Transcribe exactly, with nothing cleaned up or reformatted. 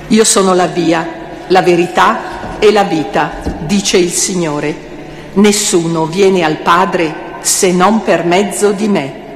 Io sono la via, la verità e la vita, dice il Signore. Nessuno viene al Padre se non per mezzo di me.